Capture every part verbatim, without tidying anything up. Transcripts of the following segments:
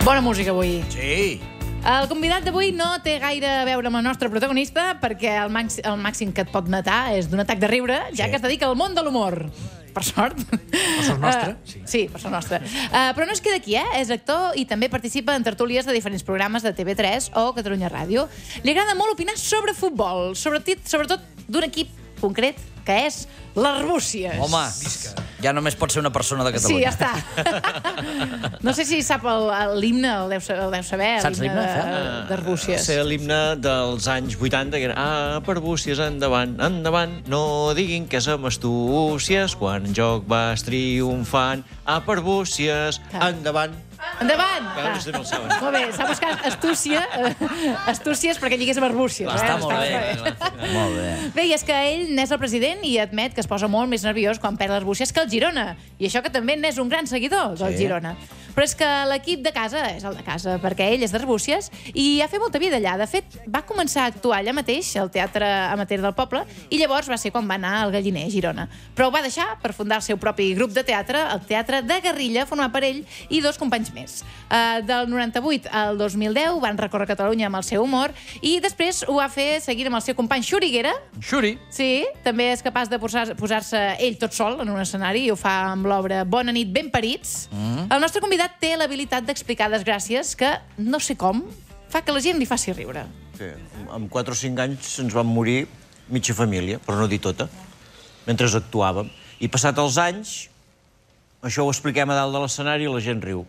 Bona música avui. Sí. El convidat d'avui no té gaire a veure amb el nostre protagonista perquè el, màxim, el màxim que et pot matar és d'un atac de riure, ja sí. que es dedica al món de l'humor. Per sort. Per sort nostra? Uh, sí. sí, per sort nostra. Uh, però no es queda aquí, eh? És actor i també participa en tertúlies de diferents programes de T V tres o Catalunya Ràdio. Li agrada molt opinar sobre futbol, sobretot, sobretot d'un equip concret, que és l'Arbúcies. Home, ja només pot ser una persona de Catalunya. Sí, ja està. No sé si sap l'himne, el deu saber, l'himne d'Arbúcies. Sé l'himne dels anys vuitanta, que era ah, per Arbúcies, endavant, endavant, no diguin que som astúcies, quan en joc vas triomfant, ah, per Arbúcies, endavant. Endavant! Clar, vostè no el saben. Molt bé, s'ha buscat astúcia, astúcies perquè lligués amb Arbúcies. Està molt bé. Molt bé. Bé, i és que ell n'és el president i admet que es posa molt més nerviós quan perd l'Arbúcies que el Girona. I això que també n'és un gran seguidor del Girona. Però és que l'equip de casa és el de casa, perquè ell és d'Arbúcies i ha fet molta vida allà. De fet, va començar a actuar allà mateix, al Teatre Amateur del Poble, i llavors va ser quan va anar al Galliner, a Girona. Però ho va deixar per fundar el seu propi grup de teatre, el Teatre de Guerrilla, format per ell i dos companys més. Uh, del noranta-vuit al dos mil deu van recórrer Catalunya amb el seu humor i després ho va fer seguint amb el seu company Xuriguera. Xuri. Sí, també és capaç de posar-se ell tot sol en un escenari i ho fa amb l'obra Bona nit, ben parits. Mm. El nostre convidat té l'habilitat d'explicar desgràcies que, no sé com, fa que la gent li faci riure. Sí, amb quatre o cinc anys ens van morir mitja família, per no dir tota, mentre actuàvem. I passat els anys, això ho expliquem a dalt de l'escenari i la gent riu.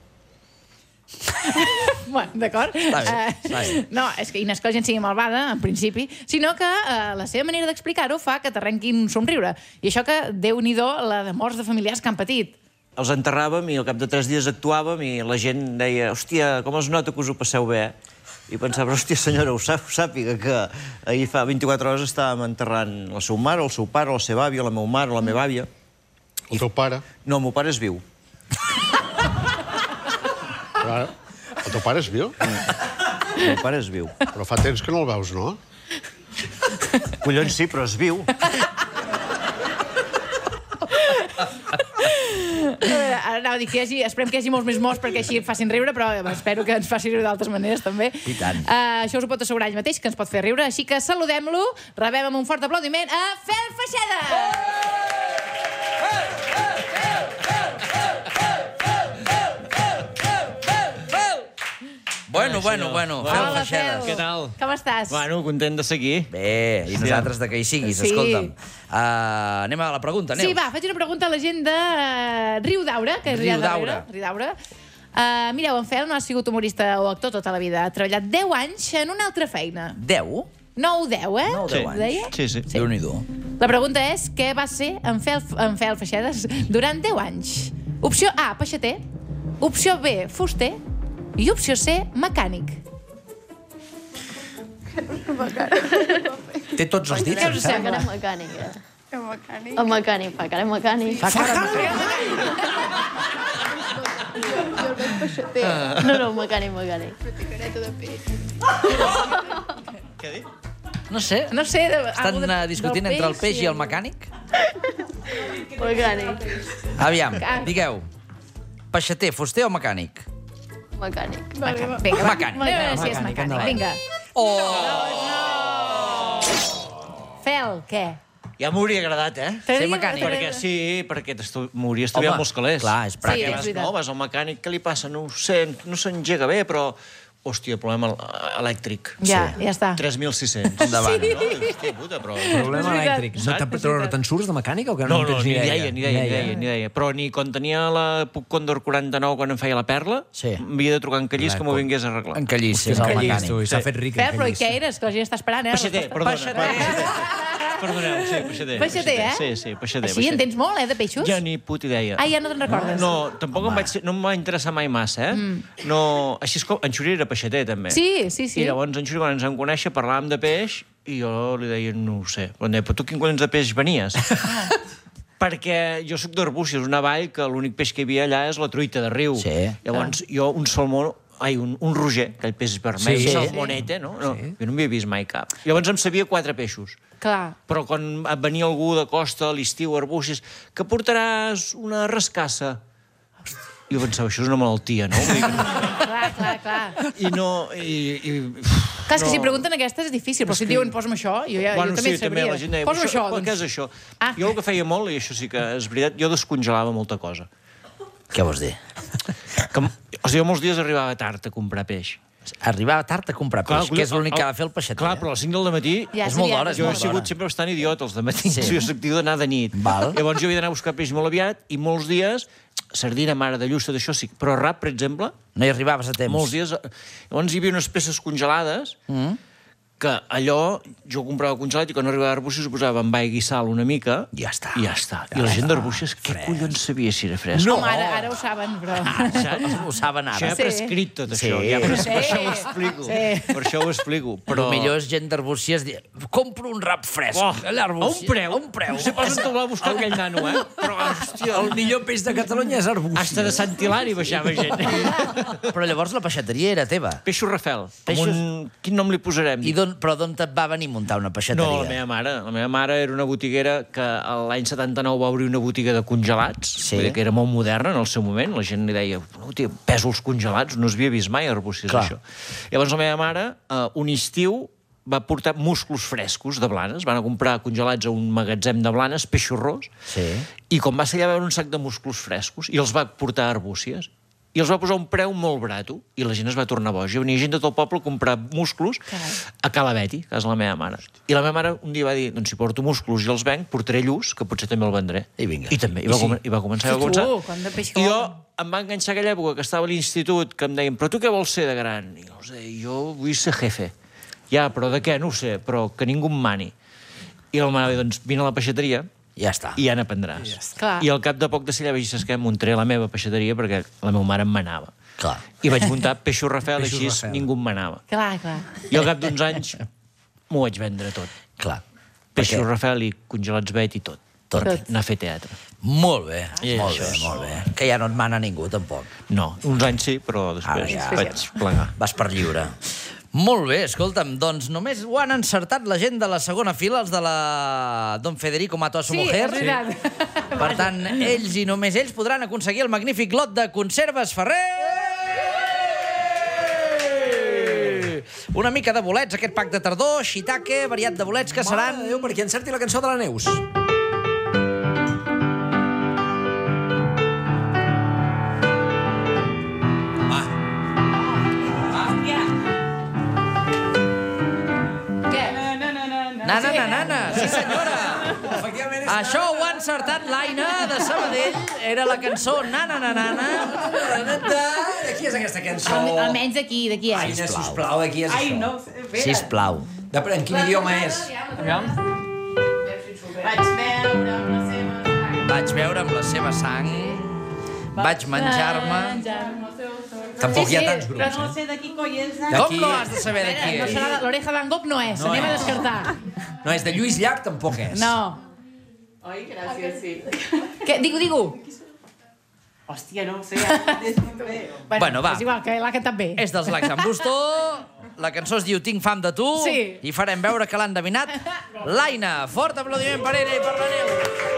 Bueno, d'acord? Està bé, està bé. No, és que, i no és que la gent sigui malvada, en principi, sinó que uh, la seva manera d'explicar-ho fa que t'arrenquin un somriure. I això que, Déu-n'hi-do, la de morts de familiars que han patit. Els enterràvem i al cap de tres dies actuàvem i la gent deia, hòstia, com es nota que us ho passeu bé, eh? I pensava, hòstia, senyora, ho sap, sàpiga que ahir fa vint-i-quatre hores estàvem enterrant la seva mare, el seu pare, la seva àvia, la meva mare, la meva àvia. El teu pare? No, el meu pare és viu. Però el teu pare és viu? El meu pare és viu. Però fa temps que no el veus, no? Collons, sí, però és viu. Ara anava a dir que hi hagi, esperem que hi hagi molts més morts perquè així facin riure, però espero que ens faci riure d'altres maneres, també. I tant. Uh, això us ho pot assegurar ell mateix, que ens pot fer riure, així que saludem-lo, rebem amb un fort aplaudiment a Fel Feixeda! Bueno, bueno, bueno. Fel Feixeda. Què tal? Com estàs? Bueno, content de seguir. Bé, i nosaltres de que hi siguis, Sí. escolta'm. Uh, anem a la pregunta, Neus. Sí, va, faig una pregunta a la gent de uh, Riu d'Aura, que és allà darrere. Riu d'Aura. Uh, mireu, en Fel no ha sigut humorista o actor tota la vida. Ha treballat deu anys en una altra feina. Deu? nou o deu, eh? nou o deu anys. Deia? Sí, sí. Déu-n'hi-do. La pregunta és què va ser en Fel, en Fel Feixedes durant deu anys? Opció A, peixater. Opció B, fuster. I opció C, mecànic. Té tots els dits, Què us em sembla. sembla? Cara mecànic, eh? Mecànic? El mecànic, fa cara mecànic. Fa cara mecànic. No, no, mecànic, mecànic. Què ha dit? No sé. No sé... Estan uh, discutint entre el peix i el mecànic? Mecànic. Aviam, digueu. Peixater, fuster o mecànic? Mecànic. Vinga, Mecànic. Mecànic. Sí, és mecànic. Vinga. Oh! Fel, què? Ja m'hauria agradat, eh? Ser mecànic. Perquè sí, perquè m'hauria estudiat molts calés. Clar, és pràctic. Sí, és veritat. No, vas al mecànic, què li passa? No ho sé, no s'engega bé, però... Hòstia, problema elèctric. Ja, ja està. tres mil sis-cents. Endavant. No? Hòstia puta, però... Problema elèctric. No te, però no te'n surts de mecànica o que no, No, no, tens ni ni idea? deia, ni deia, ni deia, ni deia. Però ni quan tenia la Puc Condor quaranta-nou, quan em feia la perla, Sí. m'havia de trucar en Callís que m'ho vingués a arreglar. En Callís, és el Callís, mecànic. tu, i s'ha fet ric. Fel, però i què eres? Que la gent està esperant, eh? Peixater, perdona. Peixater. Perdoneu, sí, peixater. Peixater, eh? Sí, sí, peixater. Així en tens molt, eh, de peixos? Ja ni puta idea. Ah, ja no te'n recordes? No, tampoc em vaig, no em va interessar mai massa, eh? No, així és com... En Xuri era peixater, també. Sí, sí, sí. I llavors en Xuri, quan ens vam conèixer, parlàvem de peix i jo li deia, no ho sé. Em deia, però tu quin collons de peix venies? Perquè jo sóc d'Arbúcies, una vall que l'únic peix que hi havia allà és la truita de riu. Sí. Llavors jo un salmó... Ai, un, un roger, aquell peix vermell, Sí. sí, salmonete, no? no Sí. jo no m'hi havia vist mai cap. Llavors em sabia quatre peixos. Clar. Però quan venia algú de costa a l'estiu a Arbúcies, que portaràs una rascassa. I jo pensava, això és una malaltia, no? Clar, clar, clar. I no... I, i, Clar, és que si pregunten aquestes és difícil, però si et diuen posa'm això, jo, ja, bueno, jo també sí, també sabria. la gent deia, Posa'm això, però doncs. què és això? Ah. Jo el que feia molt, i això sí que és veritat, jo descongelava molta cosa. Què vols dir? Que, o sigui, jo molts dies arribava tard a comprar peix. Arribava tard a comprar peix, que és l'únic que ha de fer el peixater. Clar, però a les cinc del matí... Ja, és sí, molt ja, d'hora, és Jo he molt sigut d'hora. sempre bastant idiota els dematins. Sí. Jo soc tio d'anar de nit. Val. Llavors jo havia d'anar a buscar peix molt aviat i molts dies, sardina, mare de lluça, d'això sí. Però rap, per exemple, No hi arribaves a temps. molts dies... Llavors hi havia unes peces congelades que allò, jo comprava congelat i quan arribava a Arbúcies ho posava amb aigua i sal una mica Ja està. i ja està. I la gent d'Arbúcies, què collons sabia si era fresc? No. Home, ara, ara ho saben, però... Saps? Ho saben Això ja ara. ha prescrit tot Sí. això. Ja pres... Sí. Per això ho explico. Sí. Per això ho explico. Però... Però... El millor és gent d'Arbúcies dir, compro un rap fresc. Oh, allà a a un Arbúcies. preu. A un preu. No sé pas on te'l va buscar aquell nano, eh? Però, hòstia, El millor peix de Catalunya és Arbúcies. hasta de Sant Hilari baixava gent. Però llavors la peixateria era teva. Peixo Rafel. Peixos- Amb un... Quin nom li posarem? I don... Però d'on et va venir muntar una peixateria? No, la meva mare. La meva mare era una botiguera que l'any setanta-nou va obrir una botiga de congelats, Sí. vull dir que era molt moderna en el seu moment. La gent li deia, no, tia, pèsols congelats, no s'havia vist mai a Arbúcies, Clar. això. Llavors la meva mare, uh, un estiu, va portar musclos frescos de Blanes, van a comprar congelats a un magatzem de Blanes, peixorrós, Sí. i com va ser allà a veure un sac de musclos frescos, i els va portar a Arbúcies, i els va posar un preu molt barato, i la gent es va tornar boja. Venia gent de tot el poble a comprar musclos a Cala Beti, que és la meva mare. I la meva mare un dia va dir, doncs si porto musclos i els venc, portaré lluç, que potser també el vendré. I vinga. I també, i, I va, sí. com i va començar, i va Tu, començar. quan de peix que I jo volen. em va enganxar aquella època que estava a l'institut, que em deien, però tu què vols ser de gran? I jo, deia, jo vull ser jefe. Ja, però de què? No ho sé, però que ningú em mani. I la mare va dir, doncs vine a la peixateria, Ja està. i ja n'aprendràs. Clar. I al cap de poc de ser allà vaig dir, saps què? Muntaré la meva peixateria perquè la meva mare em manava. Clar. I vaig muntar Peixos Rafel, Peixos així Rafel. ningú em manava. Clar, clar. I al cap d'uns anys m'ho vaig vendre tot. Clar. Peixos Perquè- Rafel i congelats Bet i tot. Tot. Tot. Anar a fer teatre. Molt bé, I molt això bé, és- molt bé. Que ja no et mana ningú, tampoc. No, uns anys sí, però després Ara ja. vaig plegar. Vas per lliure. Molt bé, escolta'm, doncs només ho han encertat la gent de la segona fila, els de la Don Federico Mató a su Sí, mujer. és veritat. Per tant, ells i només ells podran aconseguir el magnífic lot de conserves Ferrer! Una mica de bolets, aquest pack de tardor, shiitake, variat de bolets que Mare seran... de Déu, perquè encerti la cançó de la Neus. Què? Nana, nana, nana, sí senyora! Efectivament és... Això ho ha encertat l'Aina de Sabadell, era la cançó Nana, nana, nana. De qui és aquesta cançó? Alme- Almenys d'aquí, d'aquí és. Aina, sisplau, de qui és Ai, això? no ho sé, espera. Sisplau. De, en quin idioma és? Vaig veure amb la seva... Vaig veure amb la seva sang, vaig menjar-me... Tampoc hi ha tants Però grups, no eh? sé de qui coi és. De Com qui- no has de saber de qui No és? serà de- l'oreja d'en Gogh no és, No anem a és. descartar. No, és de Lluís Llach, tampoc és. No. Ai, gràcies, sí. Què? Digue, digue. Hòstia, no ho sé. Bueno, Bueno, va. És igual, que l'ha cantat bé. És dels Lacs amb Bustó, la cançó es diu Tinc fam de tu, Sí. i farem veure que l'han endevinat l'Aina. Fort aplaudiment per ella i per la Neus.